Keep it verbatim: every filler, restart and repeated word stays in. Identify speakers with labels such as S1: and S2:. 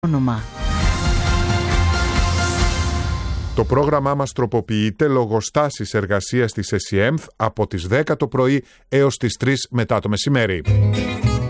S1: όνομα.
S2: Το πρόγραμμά μας τροποποιείται λόγω στάσης εργασίας της ΕΣΥΕΜΘ από τις δέκα το πρωί έως τις τρεις μετά το μεσημέρι.